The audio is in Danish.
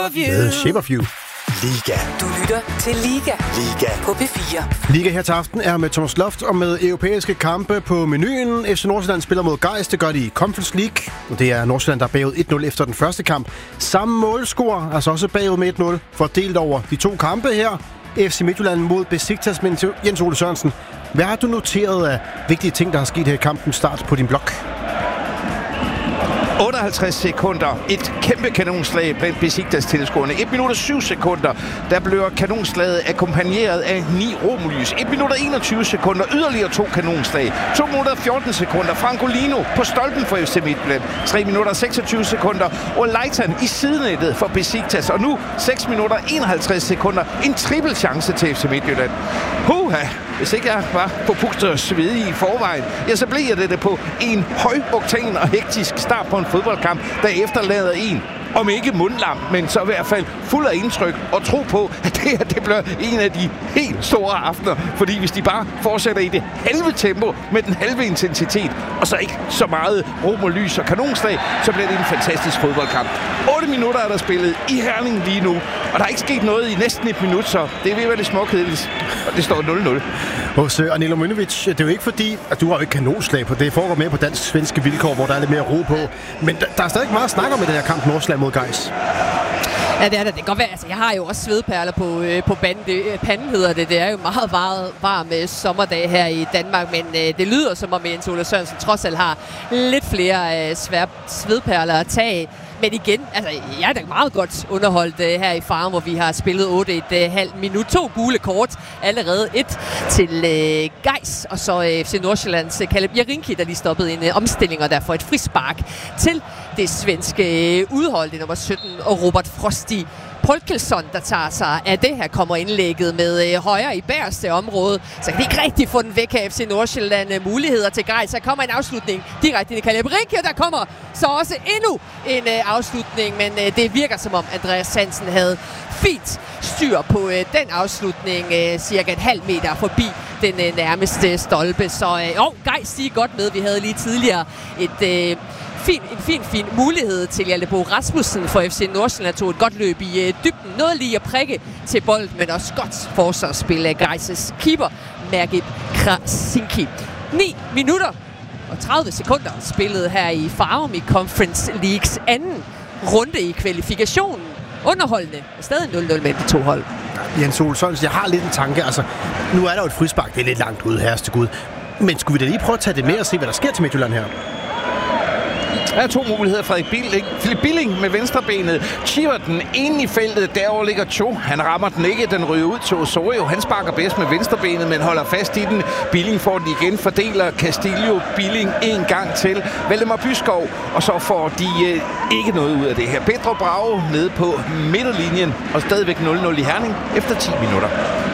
Shape of You. Liga. Du lytter til Liga. Liga. På P4. Liga her til aften er med Thomas Loft og med europæiske kampe på menuen. FC Nordsjælland spiller mod Gais, det gør de i Conference League. Og det er Nordsjælland, der er bagud 1-0 efter den første kamp. Samme målscore, altså også bagud med 1-0, fordelt over de to kampe her. FC Midtjylland mod Besiktas med Jens Ole Sørensen. Hvad har du noteret af vigtige ting, der har sket her i kampens start på din blog? 58 sekunder. Et kæmpe kanonslag blandt Besiktas-tilskuerne. 1 minut og 7 sekunder. Der bliver kanonslaget akkompagneret af 9 romerlys. 1 minut og 21 sekunder. Yderligere 2 kanonslag. 2 minutter og 14 sekunder. Francolino på stolpen for FC Midtjylland. 3 minutter og 26 sekunder. Og Leighton i sidenettet for Besiktas. Og nu 6 minutter og 51 sekunder. En triple chance til FC Midtjylland. Hvis ikke jeg var på Puster svedig i forvejen, ja, så blev jeg det på en højoktan og hektisk start på en fodboldkamp, der efterlader en, om ikke mundlam, men så i hvert fald fuld af indtryk og tro på, at det her det bliver en af de helt store aftener. Fordi hvis de bare fortsætter i det halve tempo med den halve intensitet, og så ikke så meget rom og lys og kanonslag, så bliver det en fantastisk fodboldkamp. 8 minutter er der spillet i Herning lige nu, og der er ikke sket noget i næsten et minut, så det er ved at være lidt småkedeligt. Og det står 0-0. Hos Anelo Mønnevic, det er jo ikke fordi, at du har jo ikke kanonslag på det. Foregår mere på dansk-svenske vilkår, hvor der er lidt mere ro på. Men der er stadig meget at snakke om i den her kamp Nordsjælland mod Gais. Ja, det er det. Det kan godt være. Altså, jeg har jo også svedperler på panden, hedder det. Det er jo meget varm sommerdag her i Danmark, men det lyder som om Jens Ole Sørensen trods alt har lidt flere svedperler at tage. Men igen, altså, jeg er da meget godt underholdt her i Farum, hvor vi har spillet 8,5 minut. 2 gule kort, allerede 1 til Gais, og så FC Nordsjællands Kaleb Jarinki, der lige stoppede en omstilling, og derfor et frispark til det svenske udhold, det nummer 17, og Robert Frosti Polkelsson, der tager sig af det her, kommer indlægget med højre i bagerste område. Så kan de ikke rigtig få den væk af FC Nordsjælland. Muligheder til Gais. Så kommer en afslutning direkte ind i Kaleb Jarinki, og der kommer så også endnu en afslutning, men det virker som om Andreas Hansen havde fint styr på den afslutning, cirka et halvt meter forbi den nærmeste stolpe. Så Gais stiger godt med. Vi havde lige tidligere en fin mulighed til Hjalte Bo Rasmussen for FC Nordsjælland, tog et godt løb i dybden. Noget lige at prikke til bolden, men også godt forsvarsspil af Gais' keeper, Mergib Krasinski. 9 minutter og 30 sekunder spillet her i Farum i Conference Leagues anden runde i kvalifikationen. Underholdende. Stadig 0-0 med de to hold. Jens Ole Sørensen, jeg har lidt en tanke. Altså, nu er der jo et frispark. Det er lidt langt ude, herreste Gud. Men skulle vi da lige prøve at tage det med og se, hvad der sker til Midtjylland her? Der er 2 muligheder. Philip Billing med venstrebenet. Chiver den inde i feltet. Derovre ligger Cho. Han rammer den ikke. Den ryger ud til Osorio. Han sparker bedst med venstrebenet, men holder fast i den. Billing får den igen. Fordeler Castillo Billing en gang til. Valdemar Byskov. Og så får de ikke noget ud af det her. Pedro Bravo nede på midterlinjen. Og stadigvæk 0-0 i Herning efter 10 minutter.